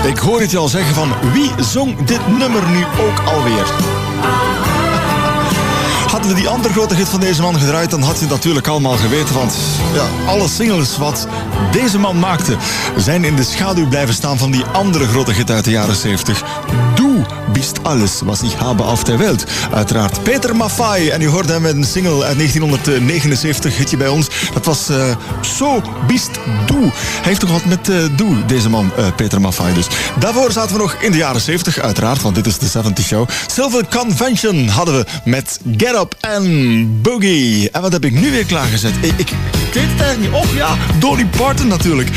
Ik hoor het je al zeggen van wie zong dit nummer nu ook alweer? Hadden we die andere grote hit van deze man gedraaid, dan had je het natuurlijk allemaal geweten. Want ja, alle singles wat deze man maakte zijn in de schaduw blijven staan van die andere grote hit uit de jaren 70. Du bist alles was ich habe auf der Welt. Uiteraard Peter Maffay. En u hoorde hem met een single uit 1979, hitje bij ons. Dat was So bist du. Hij heeft toch wat met du, deze man, Peter Maffay dus. Daarvoor zaten we nog in de jaren 70, uiteraard, want dit is de 70 Show. Silver Convention hadden we met Get Up en Boogie. En wat heb ik nu weer klaargezet? Ik weet het eigenlijk niet. Oh ja, Dolly Parton natuurlijk.